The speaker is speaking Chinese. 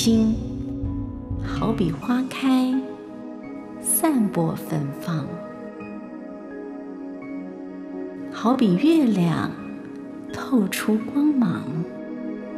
心，好比花开，散播芬芳；好比月亮，透出光芒。